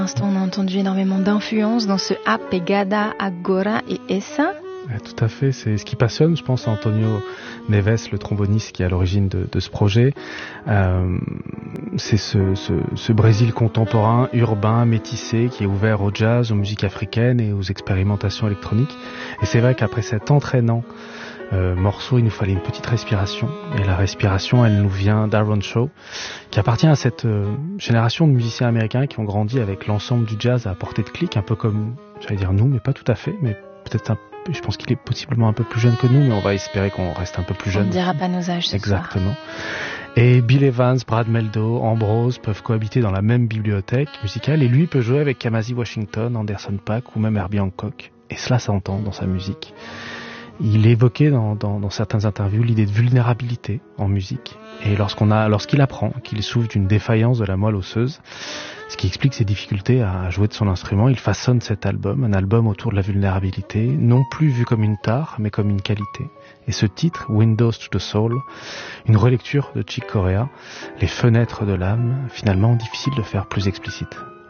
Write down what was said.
l'instant, on a entendu énormément d'influences dans ce A Pegada Agora et Essa. Tout à fait, c'est ce qui passionne, je pense, Antonio Neves, le tromboniste qui est à l'origine de ce projet. C'est ce Brésil contemporain, urbain, métissé, qui est ouvert au jazz, aux musiques africaines et aux expérimentations électroniques. Et c'est vrai qu'après cet entraînant morceau, il nous fallait une petite respiration. Et la respiration, elle nous vient d'Aaron Shaw, qui appartient à cette génération de musiciens américains qui ont grandi avec l'ensemble du jazz à portée de clic, un peu comme, j'allais dire nous, mais pas tout à fait, mais peut-être je pense qu'il est possiblement un peu plus jeune que nous, mais on va espérer qu'on reste un peu plus jeune. On ne dira pas nos âges ce Exactement. Soir. Et Bill Evans, Brad Meldo, Ambrose peuvent cohabiter dans la même bibliothèque musicale, et lui peut jouer avec Kamasi Washington, Anderson .Paak ou même Herbie Hancock. Et cela s'entend dans sa musique. Il évoquait dans certaines interviews l'idée de vulnérabilité en musique. Et lorsqu'il apprend qu'il souffre d'une défaillance de la moelle osseuse, ce qui explique ses difficultés à jouer de son instrument, il façonne cet album, un album autour de la vulnérabilité, non plus vu comme une tare, mais comme une qualité. Et ce titre, Windows to the Soul, une relecture de Chick Corea, les fenêtres de l'âme, finalement difficile de faire plus explicite.